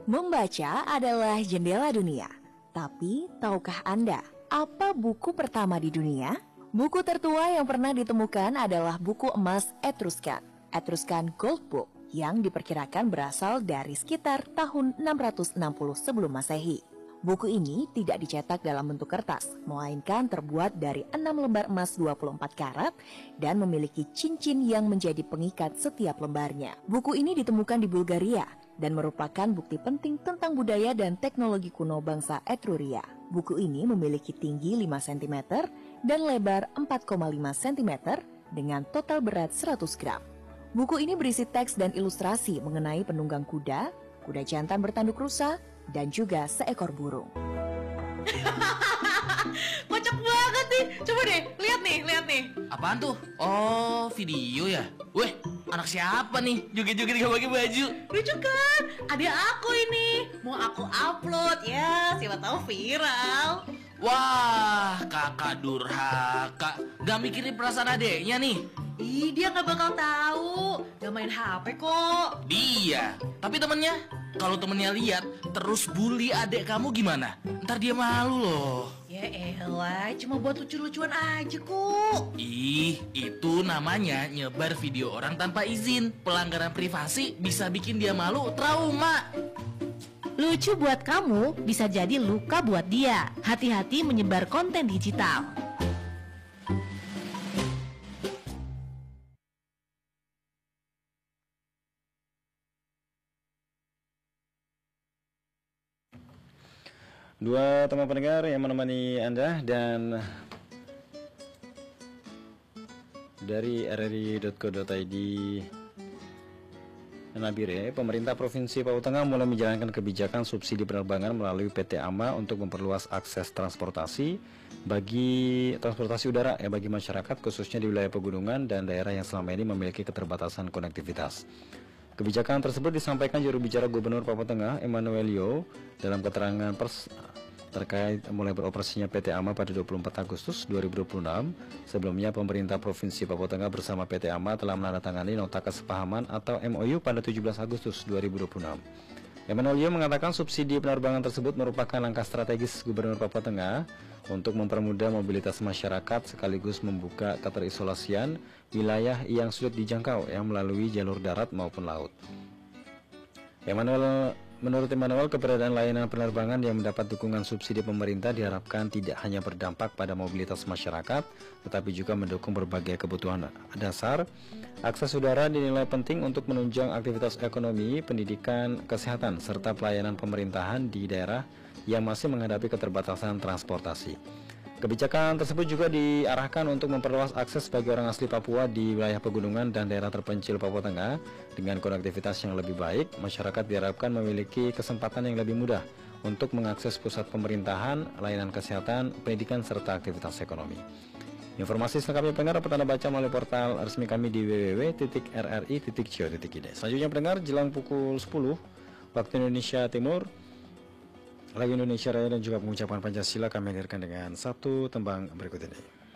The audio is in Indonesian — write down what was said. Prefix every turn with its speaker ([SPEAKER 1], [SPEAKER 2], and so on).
[SPEAKER 1] Membaca adalah jendela dunia. Tapi, tahukah Anda apa buku pertama di dunia? Buku tertua yang pernah ditemukan adalah buku emas Etruscan, Etruscan Gold Book, yang diperkirakan berasal dari sekitar tahun 660 sebelum Masehi. Buku ini tidak dicetak dalam bentuk kertas, melainkan terbuat dari 6 lembar emas 24 karat dan memiliki cincin yang menjadi pengikat setiap lembarnya. Buku ini ditemukan di Bulgaria dan merupakan bukti penting tentang budaya dan teknologi kuno bangsa Etruria. Buku ini memiliki tinggi 5 cm dan lebar 4,5 cm dengan total berat 100 gram. Buku ini berisi teks dan ilustrasi mengenai penunggang kuda, kuda jantan bertanduk rusa, dan juga seekor burung.
[SPEAKER 2] Kocak banget nih. Coba deh, lihat nih.
[SPEAKER 3] Apaan tuh? Oh, video ya? Weh, anak siapa nih? Joget-joget gak pakai baju.
[SPEAKER 2] Lucu kan? Ada aku ini. Mau aku upload ya, siapa tahu viral.
[SPEAKER 3] Wah, kakak durhaka. Gak mikirin perasaan adeknya nih.
[SPEAKER 2] Ih, dia gak bakal tahu. Gak main HP kok.
[SPEAKER 3] Dia, tapi temennya. Kalau temennya lihat terus bully adek kamu gimana? Ntar dia malu loh.
[SPEAKER 2] Ya elah, cuma buat lucu-lucuan aja kok.
[SPEAKER 3] Ih, itu namanya nyebar video orang tanpa izin. Pelanggaran privasi bisa bikin dia malu, trauma.
[SPEAKER 4] Lucu buat kamu bisa jadi luka buat dia. Hati-hati menyebar konten digital.
[SPEAKER 5] Dua teman pendengar yang menemani Anda dan dari rri.co.id Nabire, pemerintah Provinsi Papua Tengah mulai menjalankan kebijakan subsidi penerbangan melalui PT AMA untuk memperluas akses transportasi udara bagi masyarakat khususnya di wilayah pegunungan dan daerah yang selama ini memiliki keterbatasan konektivitas. Kebijakan tersebut disampaikan juru bicara Gubernur Papua Tengah Emmanuel Yo dalam keterangan pers terkait mulai beroperasinya PT AMA pada 24 Agustus 2026. Sebelumnya pemerintah Provinsi Papua Tengah bersama PT AMA telah menandatangani nota kesepahaman atau MOU pada 17 Agustus 2026. Emmanuel Yo mengatakan subsidi penerbangan tersebut merupakan langkah strategis Gubernur Papua Tengah untuk mempermudah mobilitas masyarakat sekaligus membuka keterisolasian wilayah yang sulit dijangkau yang melalui jalur darat maupun laut. Menurut Emmanuel, keberadaan layanan penerbangan yang mendapat dukungan subsidi pemerintah diharapkan tidak hanya berdampak pada mobilitas masyarakat, tetapi juga mendukung berbagai kebutuhan dasar. Akses udara dinilai penting untuk menunjang aktivitas ekonomi, pendidikan, kesehatan, serta pelayanan pemerintahan di daerah yang masih menghadapi keterbatasan transportasi. Kebijakan tersebut juga diarahkan untuk memperluas akses bagi orang asli Papua di wilayah pegunungan dan daerah terpencil Papua Tengah. Dengan konektivitas yang lebih baik, masyarakat diharapkan memiliki kesempatan yang lebih mudah untuk mengakses pusat pemerintahan, layanan kesehatan, pendidikan, serta aktivitas ekonomi. Informasi selengkapnya pendengar dapat Anda baca melalui portal resmi kami di www.rri.co.id. Selanjutnya pendengar, jelang pukul 10 waktu Indonesia Timur, lagu Indonesia Raya dan juga pengucapan Pancasila kami hadirkan dengan satu tembang berikut ini.